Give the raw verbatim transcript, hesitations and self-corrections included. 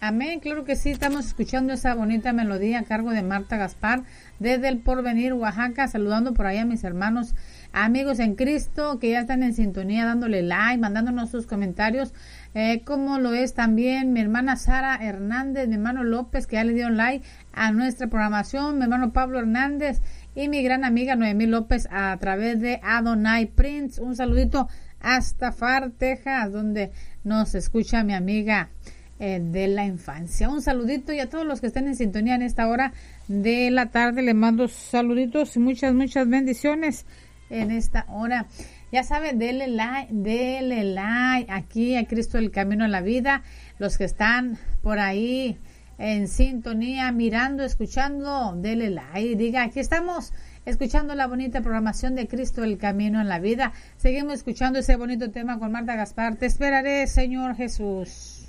Amén, claro que sí, estamos escuchando esa bonita melodía a cargo de Marta Gaspar desde el Porvenir, Oaxaca, saludando por ahí a mis hermanos, amigos en Cristo que ya están en sintonía, dándole like, mandándonos sus comentarios, eh, como lo es también mi hermana Sara Hernández, mi hermano López, que ya le dio like a nuestra programación, mi hermano Pablo Hernández y mi gran amiga Noemí López a través de Adonai Prince. Un saludito hasta Far, Texas, donde nos escucha mi amiga eh, de la infancia. Un saludito, y a todos los que estén en sintonía en esta hora de la tarde les mando saluditos y muchas, muchas bendiciones en esta hora. Ya saben, denle like, denle like aquí a Cristo el Camino a la Vida. Los que están por ahí en sintonía, mirando, escuchando, denle like, diga, aquí estamos escuchando la bonita programación de Cristo el Camino en la Vida. Seguimos escuchando ese bonito tema con Marta Gaspar. Te esperaré, Señor Jesús.